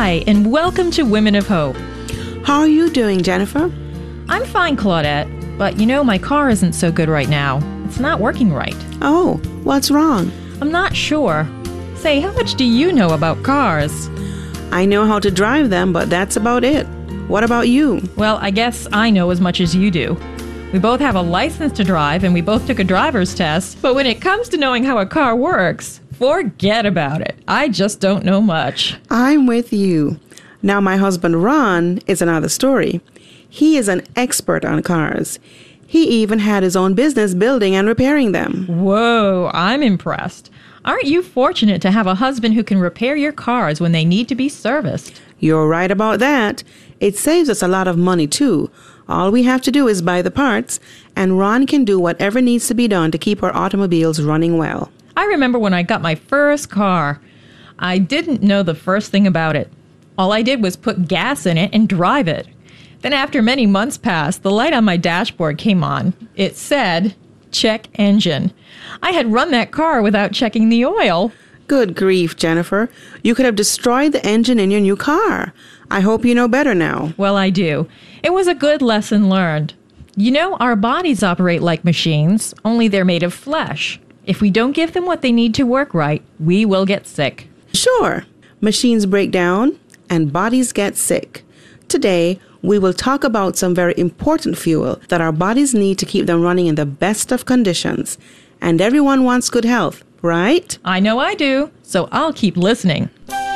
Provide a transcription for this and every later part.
Hi, and welcome to Women of Hope. How are you doing, Jennifer? I'm fine, Claudette, but my car isn't so good right now. It's not working right. Oh, what's wrong? I'm not sure. Say, how much do you know about cars? I know how to drive them, but that's about it. What about you? Well, I guess I know as much as you do. We both have a license to drive, and we both took a driver's test, but when it comes to knowing how a car works, forget about it. I just don't know much. I'm with you. Now, my husband, Ron, is another story. He is an expert on cars. He even had his own business building and repairing them. Whoa, I'm impressed. Aren't you fortunate to have a husband who can repair your cars when they need to be serviced? You're right about that. It saves us a lot of money, too. All we have to do is buy the parts, and Ron can do whatever needs to be done to keep our automobiles running well. I remember when I got my first car. I didn't know the first thing about it. All I did was put gas in it and drive it. Then after many months passed, the light on my dashboard came on. It said, check engine. I had run that car without checking the oil. Good grief, Jennifer. You could have destroyed the engine in your new car. I hope you know better now. Well, I do. It was a good lesson learned. Our bodies operate like machines, only they're made of flesh. If we don't give them what they need to work right, we will get sick. Sure. Machines break down and bodies get sick. Today, we will talk about some very important fuel that our bodies need to keep them running in the best of conditions. And everyone wants good health, right? I know I do, so I'll keep listening.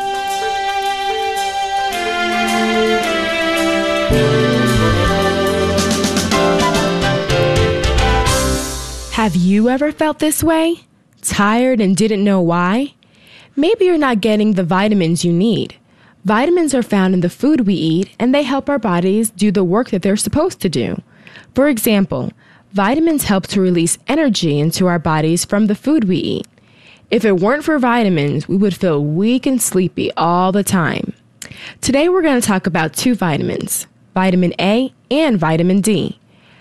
Have you ever felt this way? Tired and didn't know why? Maybe you're not getting the vitamins you need. Vitamins are found in the food we eat, and they help our bodies do the work that they're supposed to do. For example, vitamins help to release energy into our bodies from the food we eat. If it weren't for vitamins, we would feel weak and sleepy all the time. Today we're going to talk about two vitamins, vitamin A and vitamin D.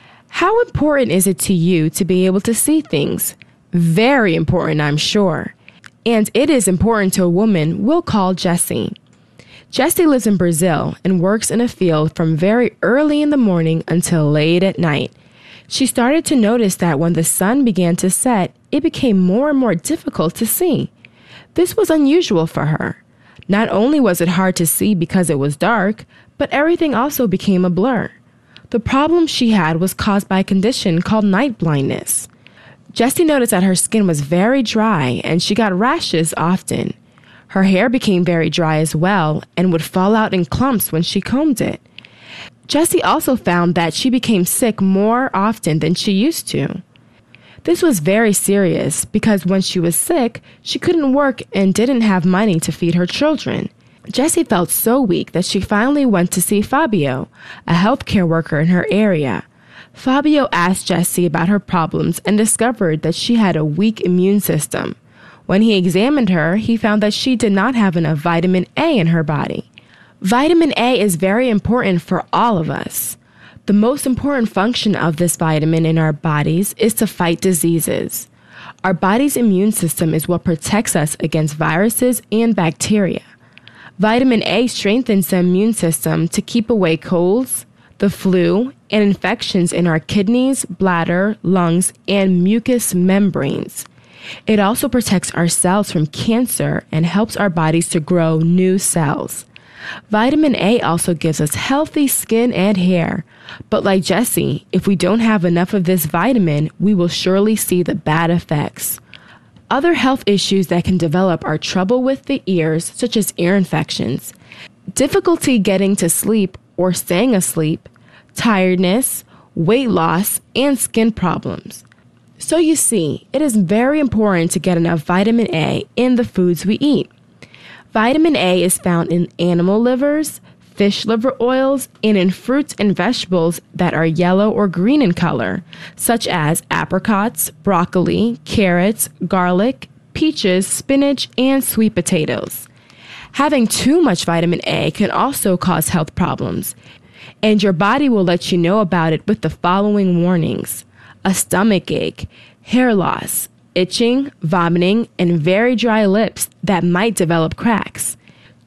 How important is it to you to be able to see things? Very important, I'm sure. And it is important to a woman we'll call Jessie. Jessie lives in Brazil and works in a field from very early in the morning until late at night. She started to notice that when the sun began to set, it became more and more difficult to see. This was unusual for her. Not only was it hard to see because it was dark, but everything also became a blur. The problem she had was caused by a condition called night blindness. Jessie noticed that her skin was very dry and she got rashes often. Her hair became very dry as well and would fall out in clumps when she combed it. Jessie also found that she became sick more often than she used to. This was very serious because when she was sick, she couldn't work and didn't have money to feed her children. Jessie felt so weak that she finally went to see Fabio, a healthcare worker in her area. Fabio asked Jessie about her problems and discovered that she had a weak immune system. When he examined her, he found that she did not have enough vitamin A in her body. Vitamin A is very important for all of us. The most important function of this vitamin in our bodies is to fight diseases. Our body's immune system is what protects us against viruses and bacteria. Vitamin A strengthens the immune system to keep away colds, the flu, and infections in our kidneys, bladder, lungs, and mucous membranes. It also protects our cells from cancer and helps our bodies to grow new cells. Vitamin A also gives us healthy skin and hair. But like Jessie, if we don't have enough of this vitamin, we will surely see the bad effects. Other health issues that can develop are trouble with the ears, such as ear infections, difficulty getting to sleep or staying asleep, tiredness, weight loss, and skin problems. So you see, it is very important to get enough vitamin A in the foods we eat. Vitamin A is found in animal livers, fish liver oils, and in fruits and vegetables that are yellow or green in color, such as apricots, broccoli, carrots, garlic, peaches, spinach, and sweet potatoes. Having too much vitamin A can also cause health problems, and your body will let you know about it with the following warnings: a stomach ache, hair loss, itching, vomiting, and very dry lips that might develop cracks.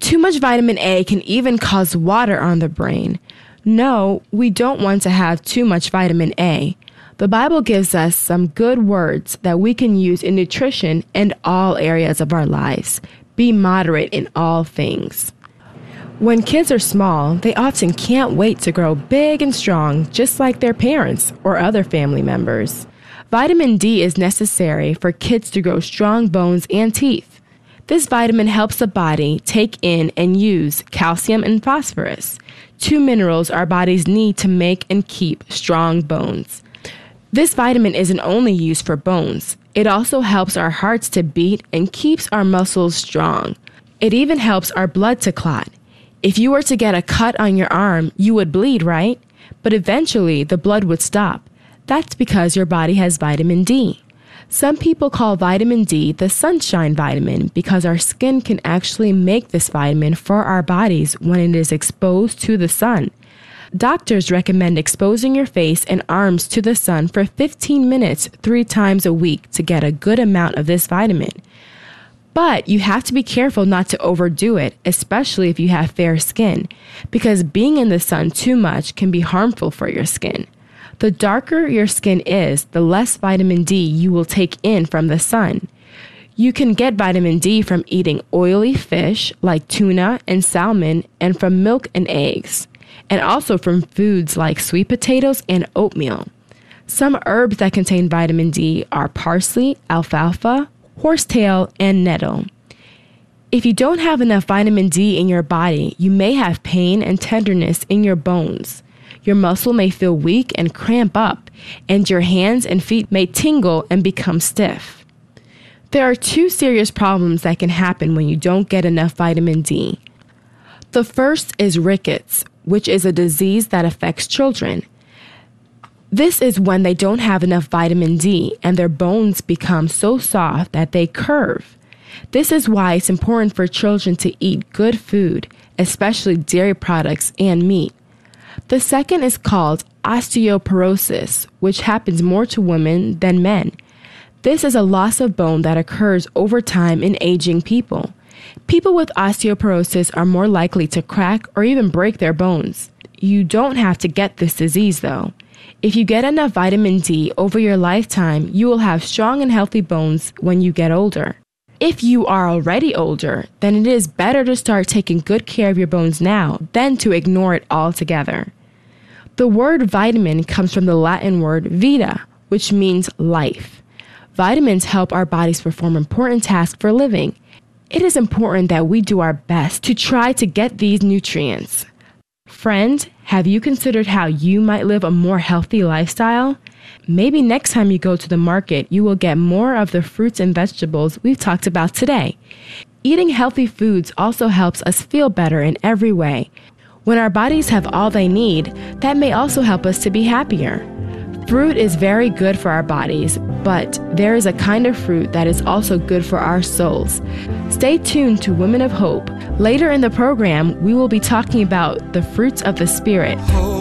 Too much vitamin A can even cause water on the brain. No, we don't want to have too much vitamin A. The Bible gives us some good words that we can use in nutrition and all areas of our lives. Be moderate in all things. When kids are small, they often can't wait to grow big and strong, just like their parents or other family members. Vitamin D is necessary for kids to grow strong bones and teeth. This vitamin helps the body take in and use calcium and phosphorus, 2 minerals our bodies need to make and keep strong bones. This vitamin isn't only used for bones. It also helps our hearts to beat and keeps our muscles strong. It even helps our blood to clot. If you were to get a cut on your arm, you would bleed, right? But eventually, the blood would stop. That's because your body has vitamin D. Some people call vitamin D the sunshine vitamin because our skin can actually make this vitamin for our bodies when it is exposed to the sun. Doctors recommend exposing your face and arms to the sun for 15 minutes 3 times a week to get a good amount of this vitamin. But you have to be careful not to overdo it, especially if you have fair skin, because being in the sun too much can be harmful for your skin. The darker your skin is, the less vitamin D you will take in from the sun. You can get vitamin D from eating oily fish like tuna and salmon, and from milk and eggs, and also from foods like sweet potatoes and oatmeal. Some herbs that contain vitamin D are parsley, alfalfa, horsetail, and nettle. If you don't have enough vitamin D in your body, you may have pain and tenderness in your bones. Your muscle may feel weak and cramp up, and your hands and feet may tingle and become stiff. There are 2 serious problems that can happen when you don't get enough vitamin D. The first is rickets, which is a disease that affects children. This is when they don't have enough vitamin D and their bones become so soft that they curve. This is why it's important for children to eat good food, especially dairy products and meat. The second is called osteoporosis, which happens more to women than men. This is a loss of bone that occurs over time in aging people. People with osteoporosis are more likely to crack or even break their bones. You don't have to get this disease, though. If you get enough vitamin D over your lifetime, you will have strong and healthy bones when you get older. If you are already older, then it is better to start taking good care of your bones now than to ignore it altogether. The word vitamin comes from the Latin word vita, which means life. Vitamins help our bodies perform important tasks for living. It is important that we do our best to try to get these nutrients. Friend, have you considered how you might live a more healthy lifestyle? Maybe next time you go to the market, you will get more of the fruits and vegetables we've talked about today. Eating healthy foods also helps us feel better in every way. When our bodies have all they need, that may also help us to be happier. Fruit is very good for our bodies, but there is a kind of fruit that is also good for our souls. Stay tuned to Women of Hope. Later in the program, we will be talking about the fruits of the Spirit.